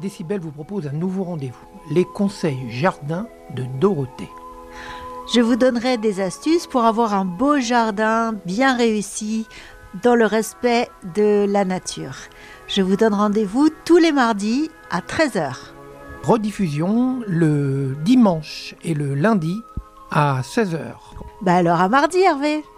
Décibel vous propose un nouveau rendez-vous, les conseils jardin de Dorothée. Je vous donnerai des astuces pour avoir un beau jardin bien réussi dans le respect de la nature. Je vous donne rendez-vous tous les mardis à 13h. Rediffusion le dimanche et le lundi à 16h. Alors à mardi Hervé.